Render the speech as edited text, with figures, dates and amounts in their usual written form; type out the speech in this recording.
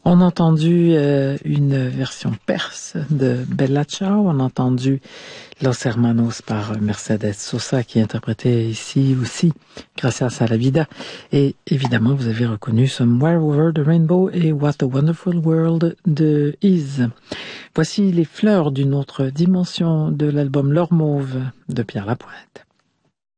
On a entendu une version perse de Bella Ciao, on a entendu Los Hermanos par Mercedes Sosa qui est interprété ici aussi Gracias a la Vida. Et évidemment, vous avez reconnu Somewhere Over the Rainbow et What a Wonderful World de Is. Voici les fleurs d'une autre dimension de l'album L'Or Mauve de Pierre Lapointe.